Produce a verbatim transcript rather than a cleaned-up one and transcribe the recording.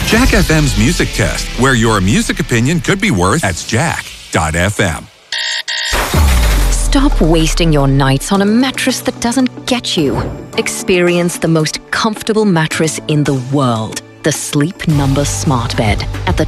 Jack F M's Music Test, where your music opinion could be worth at jack dot f m. Stop wasting your nights on a mattress that doesn't get you. Experience the most comfortable mattress in the world, the Sleep Number Smart Bed, at the